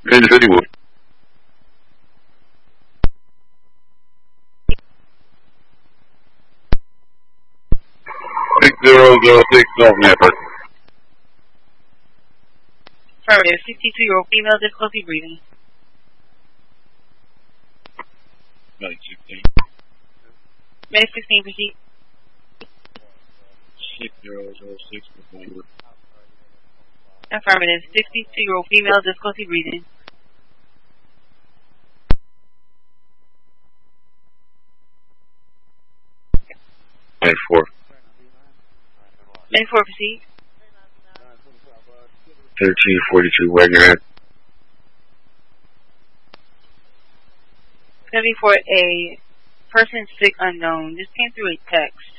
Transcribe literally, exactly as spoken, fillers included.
Individual. Six zero zero six Dalton Airport. Affirmative. sixty-two-year-old female, difficulty breathing. Night sixteen. May sixteen, proceed. Six zero zero six. Affirmative. sixty-two-year-old female, difficulty breathing. May four. May four, proceed. Thirteen forty two Wagoneer. seventy-four A, person sick unknown. This came through a text.